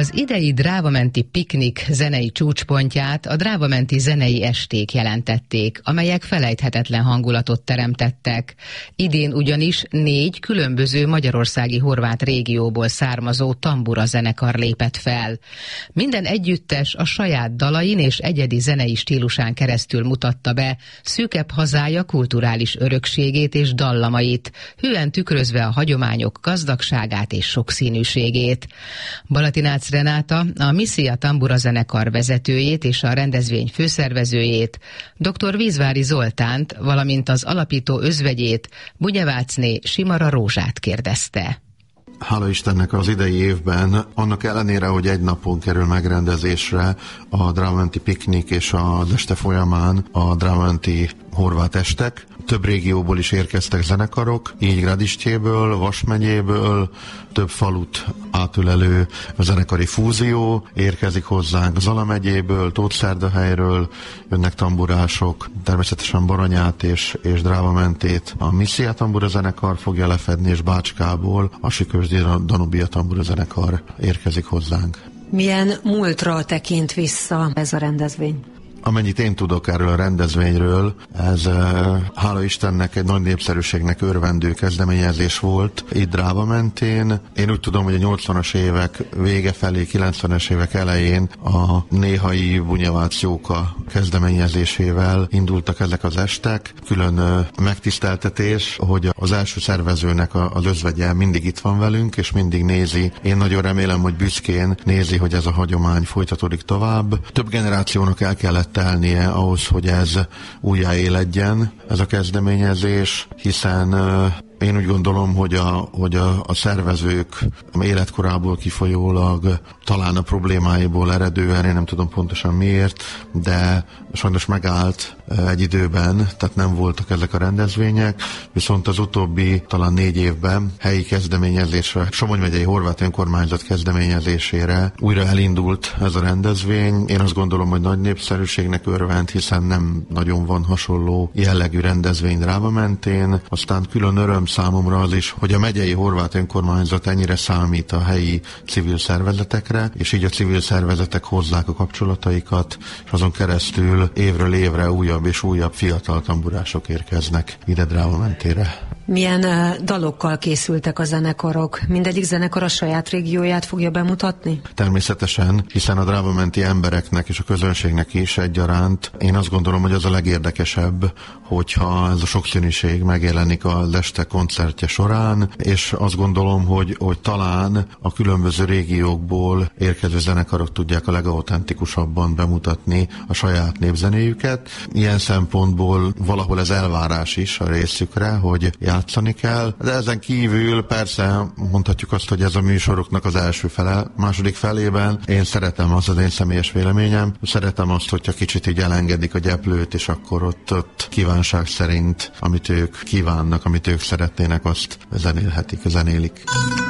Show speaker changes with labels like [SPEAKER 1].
[SPEAKER 1] Az idei Drávamenti Piknik zenei csúcspontját a Drávamenti Zenei Esték jelentették, amelyek felejthetetlen hangulatot teremtettek. Idén ugyanis 4 különböző magyarországi horvát régióból származó tambura zenekar lépett fel. Minden együttes a saját dalain és egyedi zenei stílusán keresztül mutatta be szűkebb hazája kulturális örökségét és dallamait, hűen tükrözve a hagyományok gazdagságát és sokszínűségét. Balatinác Renáta, a Missia Tambura zenekar vezetőjét és a rendezvény főszervezőjét, dr. Vízvári Zoltánt, valamint az alapító özvegyét, Bunyevácné Simara Rózsát kérdezte.
[SPEAKER 2] Hála Istennek az idei évben, annak ellenére, hogy egy napon kerül megrendezésre a Drávamenti Piknik és az este folyamán a Drávamenti horvát estek, több régióból is érkeztek zenekarok, így Gradištěből, Vas megyéből, több falut átölelő zenekari fúzió érkezik hozzánk, Zala megyéből, Tóth-Szerdahelyről jönnek tamburások, természetesen Baranyát és Drávamentét a Missia Tambura zenekar fogja lefedni, és Bácskából a Sikösdi Danubia Tambura zenekar érkezik hozzánk.
[SPEAKER 3] Milyen múltra tekint vissza ez a rendezvény?
[SPEAKER 2] Amennyit én tudok erről a rendezvényről, ez hála Istennek egy nagy népszerűségnek örvendő kezdeményezés volt itt Drávamentén. Én úgy tudom, hogy a 80-as évek vége felé, 90-es évek elején a néhai Bunyevác Jóka kezdeményezésével indultak ezek az estek. Külön megtiszteltetés, hogy az első szervezőnek az özvegye mindig itt van velünk, és mindig nézi. Én nagyon remélem, hogy büszkén nézi, hogy ez a hagyomány folytatódik tovább. Több generációnak el kellett telnie ahhoz, hogy ez újjáéledjen, ez a kezdeményezés, hiszen én úgy gondolom, hogy a szervezők életkorából kifolyólag, talán a problémáiból eredően, én nem tudom pontosan miért, de sajnos megállt egy időben, tehát nem voltak ezek a rendezvények, viszont az utóbbi talán 4 évben helyi kezdeményezésre, Somogy megyei horvát önkormányzat kezdeményezésére újra elindult ez a rendezvény. Én azt gondolom, hogy nagy népszerűségnek örvend, hiszen nem nagyon van hasonló jellegű rendezvény Drávamentén. Aztán külön öröm számomra az is, hogy a megyei horvát önkormányzat ennyire számít a helyi civil szervezetekre, és így a civil szervezetek hozzák a kapcsolataikat, és azon keresztül évről évre újabb és újabb fiatal tamburások érkeznek ide Drávamentére.
[SPEAKER 3] Milyen dalokkal készültek a zenekarok? Mindegyik zenekar a saját régióját fogja bemutatni?
[SPEAKER 2] Természetesen, hiszen a drávamenti embereknek és a közönségnek is egyaránt én azt gondolom, hogy az a legérdekesebb, hogyha ez a sokszínűség megjelenik az este koncertje során, és azt gondolom, hogy talán a különböző régiókból érkező zenekarok tudják a legauthentikusabban bemutatni a saját népzenéjüket. Ilyen szempontból valahol ez elvárás is a részükre, hogy játszani kell, de ezen kívül persze mondhatjuk azt, hogy ez a műsoroknak az első fele, második felében én szeretem, az én személyes véleményem, szeretem azt, hogyha kicsit így elengedik a gyeplőt, és akkor ott kívánság szerint, amit ők kívánnak, amit ők szeretnének, azt zenélik.